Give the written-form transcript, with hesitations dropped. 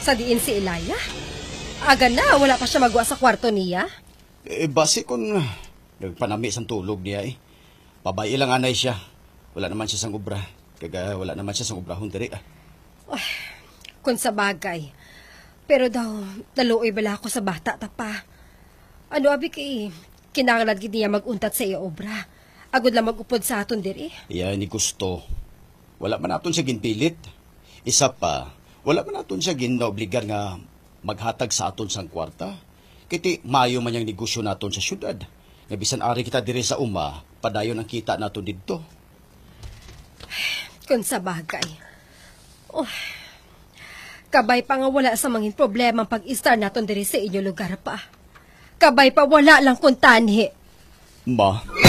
Sa diin si Elaya? Aga na, wala pa siya magwa sa kwarto niya? Base kung nagpanami sang tulog niya eh. Babae lang anay siya. Wala naman siya sang obra. Kaga wala naman siya sang obrahon diri. Kung sa bagay. Pero daw, naluoy bala ako sa bata ta pa. Ano abi kay, kinahanglan gid niya maguntat sa iya obra. Agod lang magupod sa aton diri. Iya ni gusto. Wala man naton siya ginpilit. Isa pa, wala man naton siya ginaobligar nga maghatag sa aton sang kwarta. Kiti mayo man yang negosyo naton sa syudad. Nga bisan ari kita diri sa uma, padayon ang kita naton didto. Kung sa bagay. Kabay pa nga wala sa mangin problema pag-istar naton diri sa inyo lugar pa. Kabay pa wala lang kung tanhi. Ma?